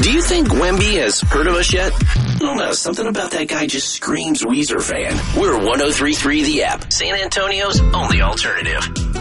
Do you think Wemby has heard of us yet? I don't know. Something about that guy just screams Weezer fan. We're 103.3 The App, San Antonio's only alternative.